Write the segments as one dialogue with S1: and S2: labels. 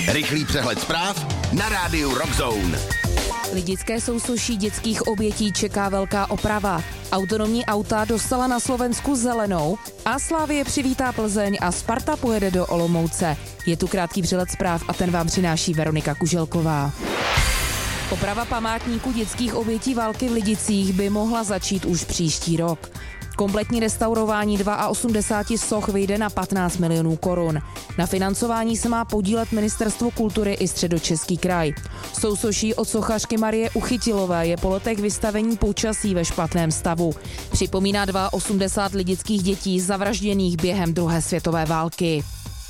S1: Rychlý přehled zpráv na rádiu Rock Zone.
S2: Lidické sousoší dětských obětí čeká velká oprava. Autonomní auta dostala na Slovensku zelenou a Slavie přivítá Plzeň a Sparta pojede do Olomouce. Je tu krátký přehled zpráv a ten vám přináší Veronika Kuželková. Oprava památníku dětských obětí války v Lidicích by mohla začít už příští rok. Kompletní restaurování 82 soch vyjde na 15 milionů korun. Na financování se má podílet Ministerstvo kultury i Středočeský kraj. Sousoší od sochařky Marie Uchytilové je po letech vystavení počasí ve špatném stavu. Připomíná 82 lidických dětí zavražděných během druhé světové války.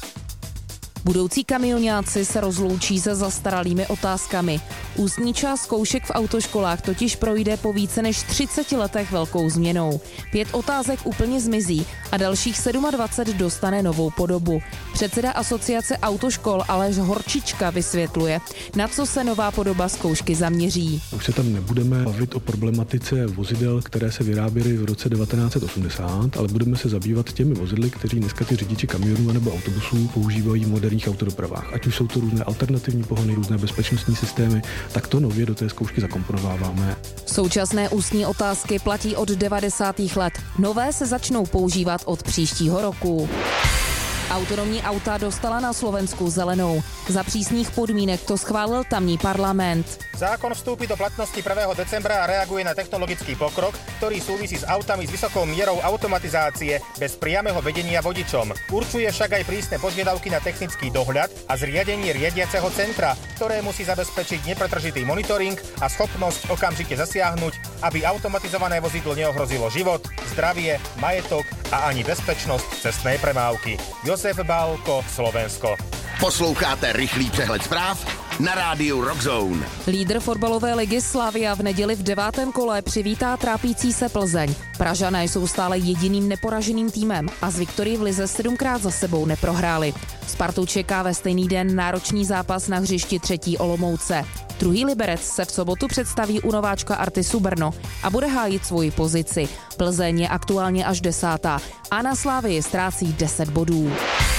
S2: Budoucí kamioňáci se rozloučí se zastaralými otázkami. Ústní část zkoušek v autoškolách totiž projde po více než 30 letech velkou změnou. 5 otázek úplně zmizí a dalších 27 dostane novou podobu. Předseda asociace autoškol Aleš Horčička vysvětluje, na co se nová podoba zkoušky zaměří.
S3: Už se tam nebudeme bavit o problematice vozidel, které se vyráběly v roce 1980, ale budeme se zabývat těmi vozidly, kteří dneska ty řidiči kamionů nebo autobusů používají v moderních autodopravách. Ať už jsou to různé alternativní pohony, různé bezpečnostní systémy, tak to nově do té zkoušky zakomponováváme.
S2: Současné ústní otázky platí od 90. let. Nové se začnou používat od příštího roku. Autonomní auta dostala na Slovensku zelenou. Za přísných podmínek to schválil tamní parlament.
S4: Zákon vstúpi do platnosti 1. decembra a reaguje na technologický pokrok, ktorý súvisí s autami s vysokou mierou automatizácie bez priameho vedenia vodičom. Určuje však aj prísne požiadavky na technický dohľad a zriadenie riadiaceho centra, ktoré musí zabezpečiť nepretržitý monitoring a schopnosť okamžite zasiahnuť, aby automatizované vozidlo neohrozilo život, zdravie, majetok a ani bezpečnosť cestnej premávky. Josef Bálko, Slovensko.
S1: Posloucháte rychlý přehled zpráv na rádiu Rock Zone.
S2: Lídr fotbalové ligy Slavia v neděli v 9. kole přivítá trápící se Plzeň. Pražané jsou stále jediným neporaženým týmem a z viktorii v lize 7krát za sebou neprohráli. Spartu čeká ve stejný den náročný zápas na hřišti 3. Olomouce. Druhý Liberec se v sobotu představí u nováčka Artisu Brno a bude hájit svoji pozici. Plzeň je aktuálně až 10. a na Slavii ztrácí 10 bodů.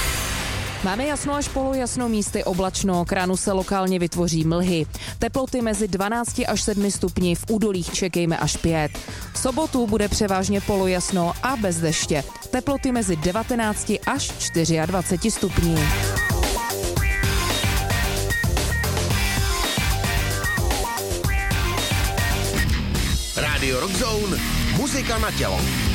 S2: Máme jasno až polojasno, místy oblačno, k ránu se lokálně vytvoří mlhy. Teploty mezi 12 až 7 stupni, v údolích čekejme až 5. V sobotu bude převážně polojasno a bez deště. Teploty mezi 19 až 24 stupní.
S1: Rádio Rock Zone, muzika na tělo.